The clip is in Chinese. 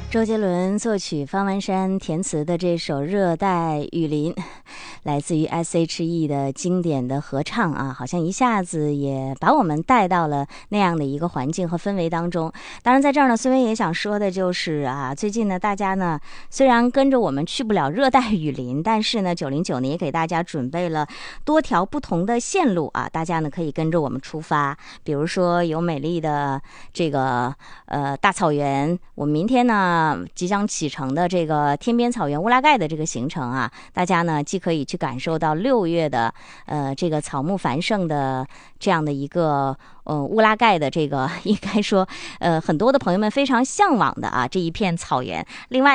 周杰伦作曲，方文山填词的这首《热带雨林》，来自于 S.H.E 的经典的合唱啊，好像一下子也把我们带到了那样的一个环境和氛围当中。当然，在这儿呢，孙薇也想说的就是啊，最近呢，大家呢虽然跟着我们去不了热带雨林，但是呢，909呢也给大家准备了多条不同的线路啊，大家呢可以跟着我们出发。比如说有美丽的这个大草原，我们明天呢即将启程的这个天边草原乌拉盖的这个行程啊，大家呢既可以去感受到6月的这个草木繁盛的这样的一个乌拉盖的这个应该说很多的朋友们非常向往的啊这一片草原，另外